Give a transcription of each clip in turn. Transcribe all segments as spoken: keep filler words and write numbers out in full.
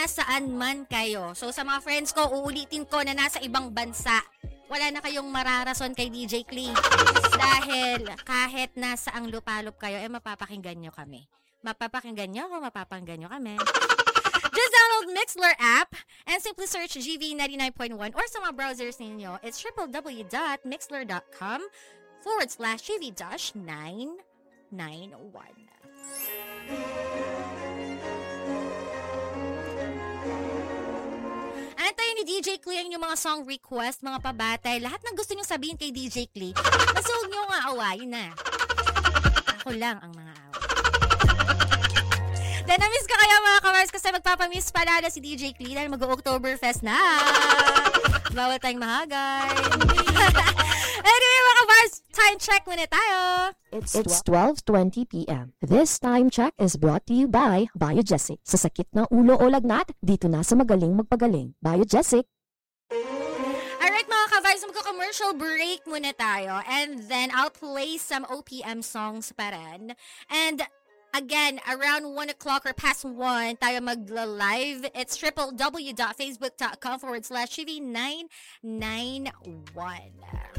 nasaan man kayo. So sa mga friends ko, uulitin ko na nasa ibang bansa. Wala na kayong mararason kay D J Clee. Dahil kahit nasa ang lupalop kayo, eh mapapakinggan nyo kami. Mapapakinggan nyo ako, mapapakinggan nyo kami. Just download Mixlr app and simply search G V ninety-nine point one or sa mga browsers ninyo, it's www.mixlr.com forward slash GV dash nine nine one. Antayin ni D J Clee ang inyong mga song request, mga pabatay, lahat ng gusto nyo sabihin kay D J Clee. Basta huwag nyo nga awayin na. Ako lang ang mga away. Then, na-miss ko kaya mga kamars kasi magpapamiss pala na si D J Clee dahil mag-Oktoberfest na. Bawal tayong mahagay. Anyway mga kamars, time check muna tayo. It's, it's twelve twenty p.m. This time check is brought to you by Biogesic. Sa sakit ng ulo o lagnat, dito na sa magaling magpagaling. Biogesic. Alright mga ka-vibes, magka-commercial break muna tayo. And then I'll play some O P M songs pa rin. And again, around one o'clock or past one, tayo magla-live. It's www.facebook.com forward slash GV991.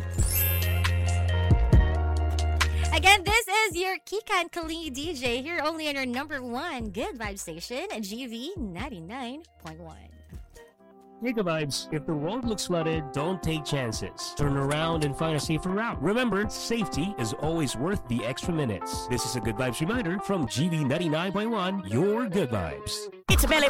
Again, this is your Kika and Kalingi D J here only on your number one good vibe station, G V ninety-nine point one. Hey, good vibes. If the road looks flooded, don't take chances. Turn around and find a safer route. Remember, safety is always worth the extra minutes. This is a Good Vibes reminder from G V ninety-nine point one, your Good Vibes. It's a belly